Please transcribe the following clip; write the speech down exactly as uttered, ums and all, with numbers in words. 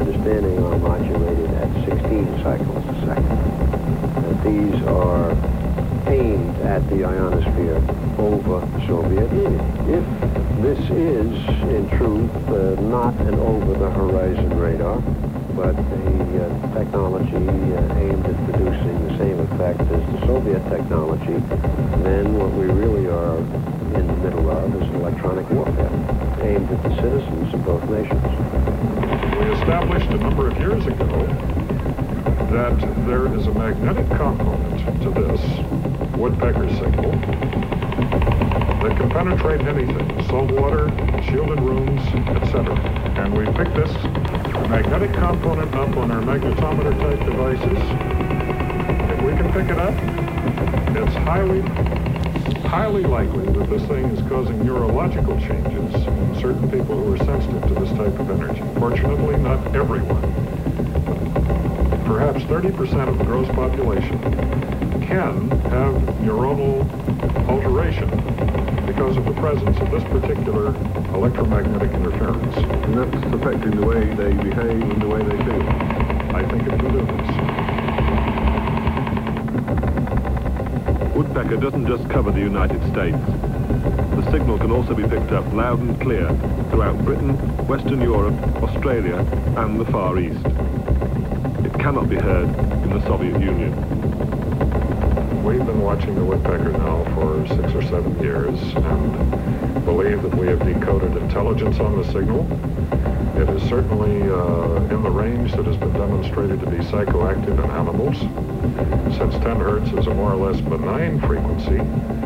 understanding, are modulated at sixteen cycles a second. And these are aimed at the ionosphere over the Soviet Union. If this is, in truth, uh, not an over-the-horizon radar, but a uh, technology uh, aimed at producing the same effect as the Soviet technology, then what we really are in the middle of is electronic warfare, aimed at the citizens of both nations. We established a number of years ago that there is a magnetic component to this woodpecker signal that can penetrate anything, salt water, shielded rooms, et cetera. And we picked this magnetic component up on our magnetometer type devices. If we can pick it up, it's highly, highly likely that this thing is causing neurological changes in certain people who are sensitive to this type of energy. Fortunately, not everyone. Perhaps thirty percent of the gross population can have neuronal alteration because of the presence of this particular electromagnetic interference. And that's affecting the way they behave and the way they feel. I think it could do this. Woodpecker doesn't just cover the United States. The signal can also be picked up loud and clear throughout Britain, Western Europe, Australia, and the Far East. It cannot be heard in the Soviet Union. We've been watching the woodpecker now for six or seven years and believe that we have decoded intelligence on the signal. It is certainly uh, in the range that has been demonstrated to be psychoactive in animals. Since ten hertz is a more or less benign frequency,